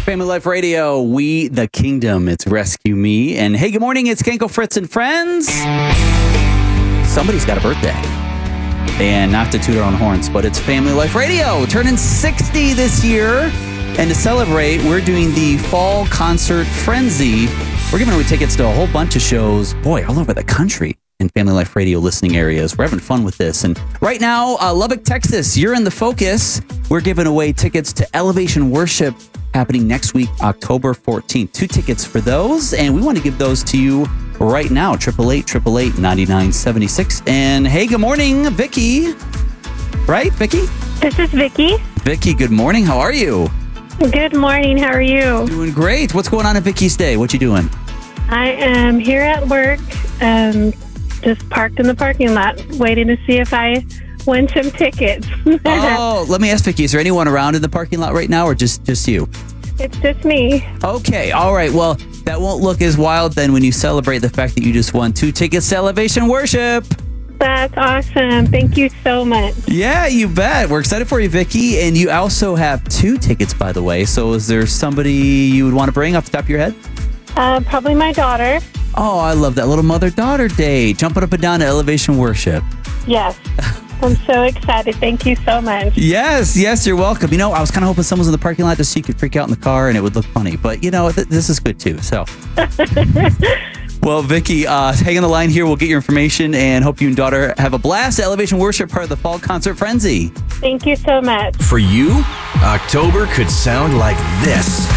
Family Life Radio, we the kingdom. It's Rescue Me. And hey, good morning. It's Kenko, Fritz, and friends. Somebody's got a birthday. And not to toot our own horns, but it's Family Life Radio, turning 60 this year. And to celebrate, we're doing the Fall Concert Frenzy. We're giving away tickets to a whole bunch of shows, boy, all over the country in Family Life Radio listening areas. We're having fun with this. And right now, Lubbock, Texas, you're in the focus. We're giving away tickets to Elevation Worship happening next week, October 14th. 2 tickets for those, and we want to give those to you right now. 888-888-9976. And hey, good morning, Vicky. Right, Vicky? This is Vicky. Vicky, good morning. How are you? Good morning. How are you? Doing great. What's going on in Vicky's day? What you doing? I am here at work, just parked in the parking lot, waiting to see if I win some tickets. Oh, let me ask Vicky, is there anyone around in the parking lot right now or just you? It's just me. Okay, all right. Well, that won't look as wild then when you celebrate the fact that you just won 2 tickets to Elevation Worship. That's awesome. Thank you so much. Yeah, you bet. We're excited for you, Vicky. And you also have 2 tickets, by the way. So is there somebody you would want to bring off the top of your head? Probably my daughter. Oh, I love that little mother-daughter day. Jumping up and down to Elevation Worship. Yes. I'm so excited. Thank you so much. Yes, you're welcome. You know, I was kind of hoping someone was in the parking lot just so you could freak out in the car and it would look funny. But, you know, this is good too. So, well, Vicky, hang on the line here. We'll get your information and hope you and daughter have a blast at Elevation Worship, part of the Fall Concert Frenzy. Thank you so much. For you, October could sound like this.